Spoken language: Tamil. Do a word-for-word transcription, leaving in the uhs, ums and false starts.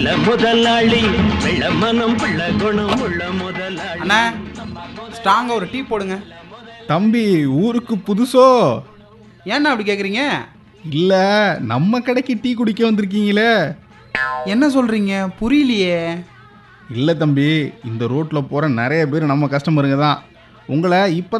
நல்ல முதலாளி வெள்ள மனம் பிள்ள குணம் உள்ள முதலாளி. அண்ணா ஸ்ட்ராங்காக ஒரு டீ போடுங்க. தம்பி ஊருக்கு புதுசோ? ஏண்ணா அப்படி கேட்குறீங்க? இல்லை, நம்ம கடைக்கு டீ குடிக்க வந்திருக்கீங்களே. என்ன சொல்கிறீங்க? புரியலையே. இல்லை தம்பி, இந்த ரோட்டில் போகிற நிறைய பேர் நம்ம கஸ்டமருங்க தான். உங்களை இப்போ